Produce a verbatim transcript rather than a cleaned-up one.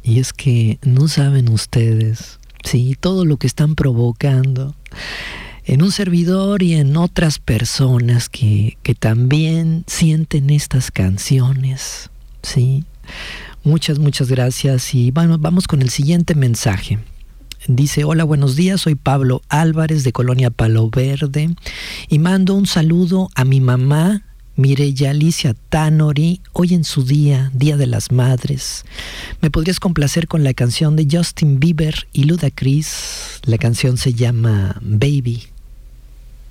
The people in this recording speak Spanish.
Y es que no saben ustedes, sí, todo lo que están provocando en un servidor y en otras personas que, que también sienten estas canciones, sí. Muchas, muchas gracias. Y bueno, vamos con el siguiente mensaje. Dice: hola, buenos días, soy Pablo Álvarez de Colonia Palo Verde y mando un saludo a mi mamá Mireya Alicia Tanori, hoy en su día, Día de las Madres. ¿Me podrías complacer con la canción de Justin Bieber y Ludacris? La canción se llama Baby.